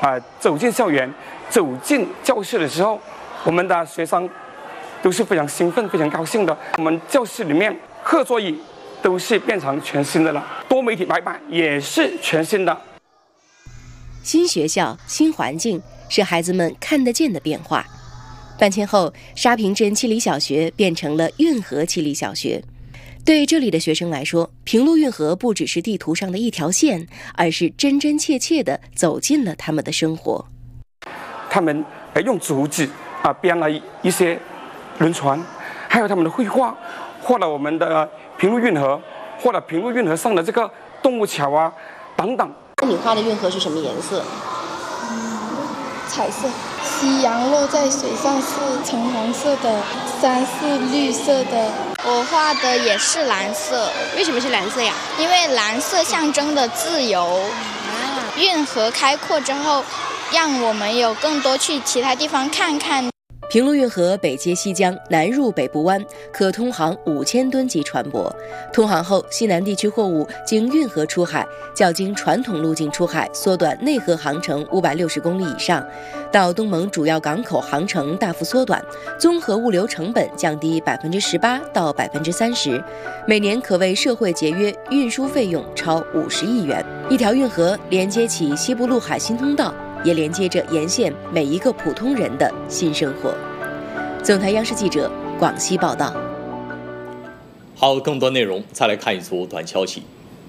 走进校园、走进教室的时候，我们的学生都是非常兴奋、非常高兴的。我们教室里面课桌椅都是变成全新的了，多媒体白板也是全新的。 新学校、新环境是孩子们看得见的变化。搬迁后，沙坪镇七里小学变成了运河七里小学。对这里的学生来说，平陆运河不只是地图上的一条线，而是真真切切地走进了他们的生活。 他们用竹子编了一些轮船，还有他们的绘画，画了我们的平陆运河，画了平陆运河上的这个动物桥等等。 你画的运河是什么颜色？ 彩色，夕阳落在水上是橙黄色的，山是绿色的。 我画的也是蓝色。 为什么是蓝色呀？ 因为蓝色象征的自由。运河开阔之后，让我们有更多去其他地方看看。 平陆运河北接西江，南入北部湾，可通航5000吨级船舶。通航后，西南地区货物经运河出海，较经传统路径出海缩短内河航程560公里以上，到东盟主要港口航程大幅缩短，综合物流成本降低18%到30%，每年可为社会节约运输费用超50亿元。一条运河连接起西部陆海新通道，也连接着沿线每一个普通人的新生活。总台央视记者广西报道。 好，更多内容再来看一组短消息。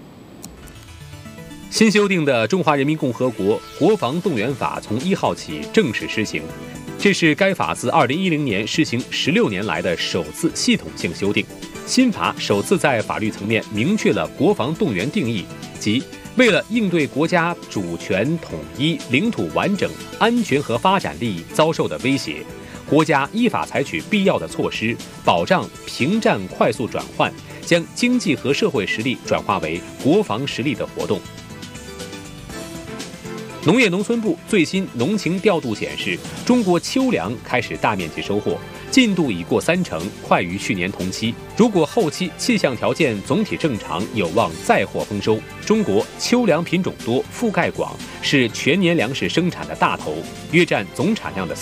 新修订的《中华人民共和国国防动员法》从1号起正式施行，这是该法自2010年施行16年来的首次系统性修订。新法首次在法律层面明确了国防动员定义，即为了应对国家主权统一、领土完整、安全和发展利益遭受的威胁，国家依法采取必要的措施，保障平战快速转换，将经济和社会实力转化为国防实力的活动。农业农村部最新农情调度显示，中国秋粮开始大面积收获，进度已过30%，快于去年同期。如果后期气象条件总体正常，有望再获丰收。中国秋粮品种多，覆盖广，是全年粮食生产的大头，约占总产量的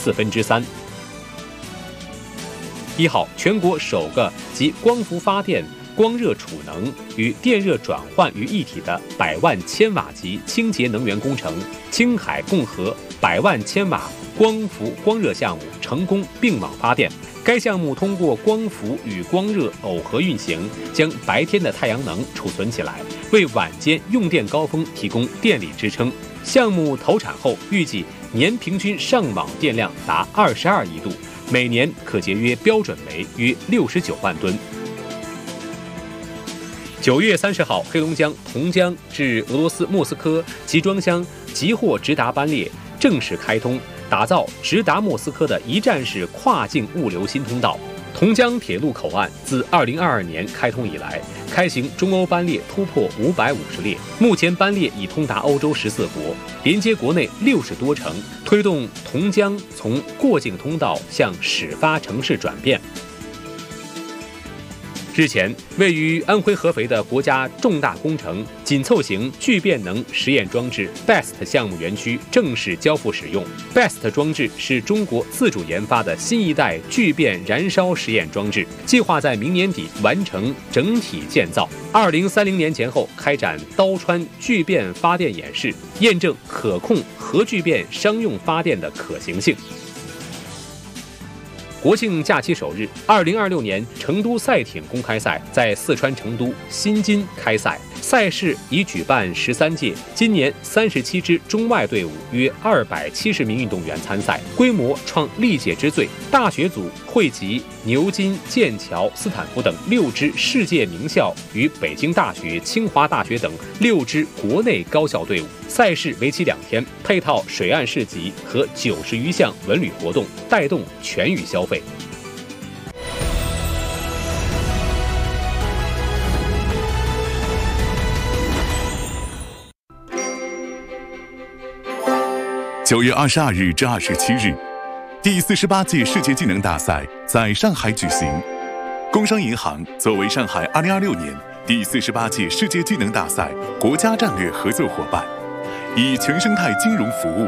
3/4。1号，全国首个集光伏发电、光热储能与电热转换于一体的100万千瓦级清洁能源工程——青海共和100万千瓦光伏光热项目成功并网发电。该项目通过光伏与光热耦合运行，将白天的太阳能储存起来，为晚间用电高峰提供电力支撑。项目投产后，预计年平均上网电量达22亿度，每年可节约标准煤约69万吨。9月30号，黑龙江同江至俄罗斯莫斯科集装箱集货直达班列正式开通，打造直达莫斯科的一站式跨境物流新通道。同江铁路口岸自2022年开通以来，开行中欧班列突破550列，目前班列已通达欧洲14国，连接国内60多城，推动同江从过境通道向始发城市转变。日前，位于安徽合肥的国家重大工程紧凑型聚变能实验装置 BEST 项目园区正式交付使用。BEST 装置是中国自主研发的新一代聚变燃烧实验装置，计划在明年底完成整体建造，2030年前后开展刀川聚变发电演示，验证可控核聚变商用发电的可行性。国庆假期首日，2026年成都赛艇公开赛在四川成都新津开赛，赛事已举办13届，今年37支中外队伍约270名运动员参赛，规模创历届之最。大学组汇集牛津、剑桥、斯坦福等6支世界名校与北京大学、清华大学等6支国内高校队伍。赛事为期2天，配套水岸市集和90余项文旅活动，带动全域消费。 9月22日至27日，第48届世界技能大赛在上海举行。工商银行作为上海2026年第48届世界技能大赛国家战略合作伙伴，以全生态金融服务